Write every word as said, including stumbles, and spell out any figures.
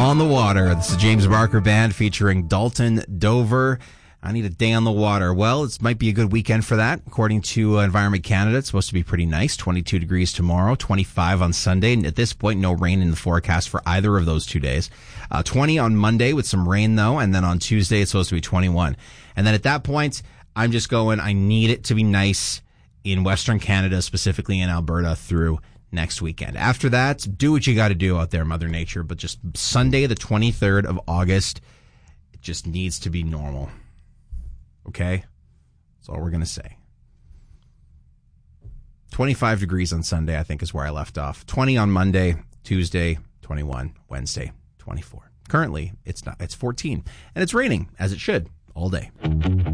On the Water. This is James Barker Band featuring Dalton Dover. I need a day on the water. Well, it might be a good weekend for that. According to uh, Environment Canada, it's supposed to be pretty nice. twenty-two degrees tomorrow, twenty-five on Sunday. And at this point, no rain in the forecast for either of those two days. Uh, twenty on Monday with some rain, though. And then on Tuesday, it's supposed to be twenty-one. And then at that point, I'm just going, I need it to be nice in Western Canada, specifically in Alberta, through next weekend. After that, do what you got to do out there, Mother Nature. But just Sunday, the twenty-third of August, it just needs to be normal. Okay? That's all we're going to say. twenty-five degrees on Sunday, I think, is where I left off. twenty on Monday, Tuesday, twenty-one, Wednesday, twenty-four. Currently, it's not. It's fourteen. And it's raining, as it should, all day.